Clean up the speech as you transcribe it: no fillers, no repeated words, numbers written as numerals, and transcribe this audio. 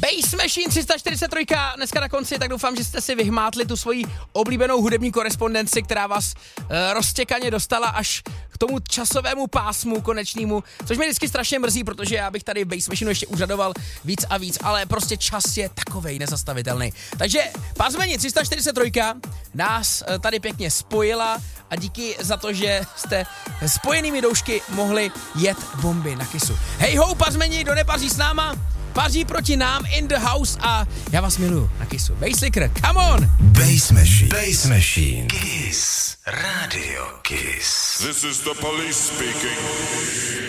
Bass Machine 343 dneska na konci, tak doufám, že jste si vyhmátli tu svoji oblíbenou hudební korespondenci, která vás roztěkaně dostala až k tomu časovému pásmu konečnému, což mě vždycky strašně mrzí, protože já bych tady Bass Machineu ještě úřadoval víc a víc, ale prostě čas je takovej nezastavitelný. Takže pásmení 343 nás tady pěkně spojila a díky za to, že jste spojenými doušky mohli jet bomby na Kissu. Hej ho, pásmení, kdo nepaří s náma, paří proti nám in the house a já vás miluju na Kissu. Basslicker, come on! Bass Machine. Kiss. Radio Kiss. This is the police speaking.